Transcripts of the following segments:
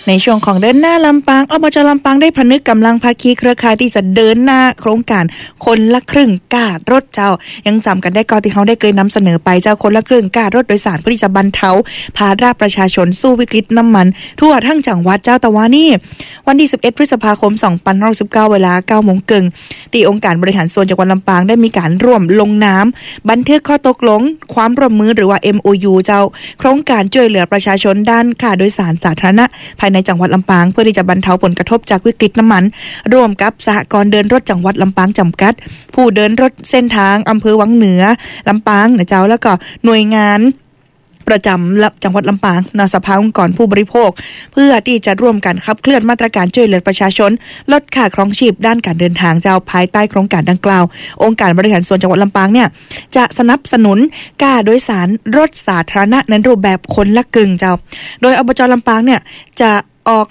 ในช่วงของเดินหน้าลำปางอบจ.ลำปางได้พนึกกำลังภาคีเครือข่ายที่จะเดินหน้าโครงการคนละครึ่งกาดรถเจ้ายังจำกันได้ก่อนที่เขาได้เคยนำเสนอไปเจ้าคนละครึ่งกาดรถโดยสารเพื่อที่จะบรรเทาภาระประชาชนสู้วิกฤตน้ำมันทั่วทั้งจังหวัดเจ้าตะวันนี่วันที่11พฤษภาคม2519เวลา 9:00 นที่องค์การบริหารส่วนจังหวัดลำปางได้มีการร่วมลงนามบันทึกข้อตกลงความร่วมมือหรือว่า MOU เจ้าโครงการช่วยเหลือประชาชนด้านค่าโดยสารสาธารณะภายในจังหวัดลำปางเพื่อที่จะบรรเทาผลกระทบจากวิกฤตน้ำมันร่วมกับสหกรณ์เดินรถจังหวัดลำปางจำกัดผู้เดินรถเส้นทางอำเภอวังเหนือลำปางนะเจ้าแล้วก็หน่วยงานประจำจังหวัดลำปางนสภาองค์กรผู้บริโภคเพื่อที่จะร่วมกันขับเคลื่อนมาตรการช่วยเหลือประชาชนลดค่าครองชีพด้านการเดินทางเจ้าภายใต้โครงการดังกล่าวองค์การบริหารส่วนจังหวัดลำปางเนี่ยจะสนับสนุนค่าโดยสารรถสาธารณะในรูปแบบคนละกึ่งเจ้าโดยอบจ.ลำปางเนี่ยจะออก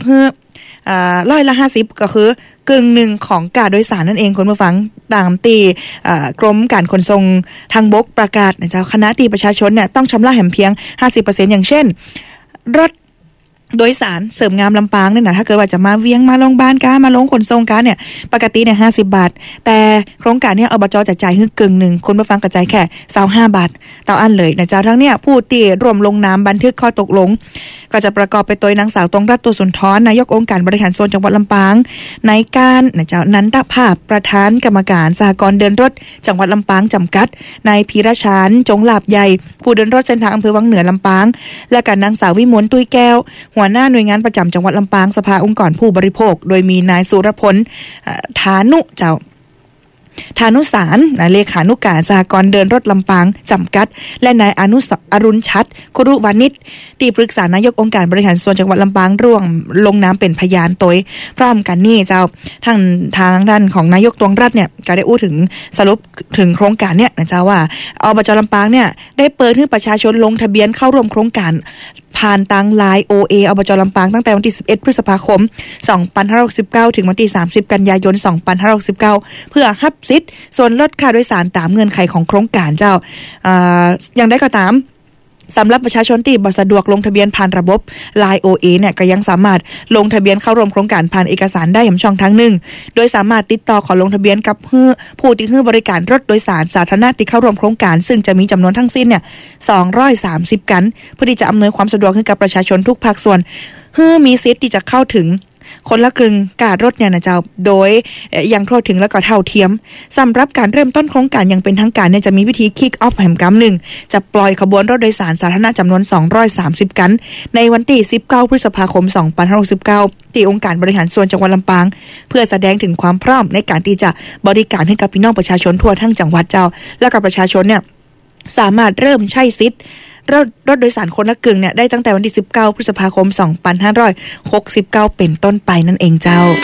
150%ก็คือกึ่งหนึ่งของการโดยสารนั่นเองคุณผู้ฟังตามตีกรมการขนส่งทางบกประกาศนะเจ้าคณะตีประชาชนเนี่ยต้องชำระแห่งเพียง 50% อย่างเช่นรถโดยสารเสริมงามลำปางเนี่ยนะถ้าเกิดว่าจะมาเวียงมาโรงพยาบาลกามาลงขนส่งกาเนี่ยปกติเนี่ย50 บาทแต่โครงการเนี่ยอบจ.จะจ่ายให้กึ่งหนึ่งคุณผู้ฟังกระจายแค่25 บาทต่ออันเลยนะเจ้าทั้งเนี่ยผู้ตีรวมลงนามบันทึกข้อตกลงก็จะประกอบไปโดยนางสาวตรงรัตน์ตัวสุนทรนายกองค์การบริหารส่วนจังหวัดลำปางนายการนะเจ้านันทภาพประธานกรรมการสหกรณ์เดินรถจังหวัดลำปางจำกัดนายพีรชานจงลาบใหญ่ผู้เดินรถเส้นทางอำเภอวังเหนือลำปางและก็นางสาววิมลตุ้ยแก้วหัวหน้าหน่วยงานประจำจังหวัดลำปางสภาองค์กรผู้บริโภคโดยมีนายสุรพลฐานุสารเลขานุการสหกรณ์เดินรถลำปางจำกัดและนายอรุณชัดคุรุวานิชที่ปรึกษานายกองค์การบริหารส่วนจังหวัดลำปางร่วมลงนามเป็นพยานตัวพร้อมกันนี่เจ้าทางด้านของนายกตวงรัตน์เนี่ยก็ได้อู้ถึงสรุปถึงโครงการเนี่ยนะเจ้าว่าอบจ.ลำปางเนี่ยได้เปิดให้ประชาชนลงทะเบียนเข้าร่วมโครงการผ่านทาง LINE OA อบจ.ลำปางตั้งแต่วันที่11พฤษภาคม2569ถึงวันที่30กันยายน2569เพื่อรับสิทธิ์ส่วนลดค่าโดยสารตามเงื่อนไขของโครงการเจ้าอย่างไรก็ตามสำหรับประชาชนที่บ่สะดวกลงทะเบียนผ่านระบบ LINE OA เนี่ยก็ยังสามารถลงทะเบียนเข้าร่วมโครงการผ่านเอกสารได้อย่างช่องทางหนึ่งโดยสามารถติดต่อขอลงทะเบียนกับผู้ที่ให้บริการรถโดยสารสาธารณะที่เข้าร่วมโครงการซึ่งจะมีจำนวนทั้งสิ้นเนี่ย230กันเพื่อที่จะอำนวยความสะดวกให้กับประชาชนทุกภาคส่วนมีสิทธิ์ที่จะเข้าถึงคนละครึ่งการรถเนี่ยนะเจ้าโดยยังทั่วถึงและก็เท่าเทียมสำหรับการเริ่มต้นโครงการอย่างเป็นทางการเนี่ยจะมีวิธี kick off แห่งกำหนึ่งจะปล่อยขบวนรถโดยสารสาธารณะจำนวน230กันในวันที่19พฤษภาคม2569ที่องค์การบริหารส่วนจังหวัดลำปางเพื่อแสดงถึงความพร้อมในการที่จะบริการให้กับพี่น้องประชาชนทั่วทั้งจังหวัดเจ้าและกับประชาชนเนี่ยสามารถเริ่มใช้สิทธิ์รถโดยสารคนละกึ่งเนี่ยได้ตั้งแต่วันที่19พฤษภาคม2569เป็นต้นไปนั่นเองเจ้า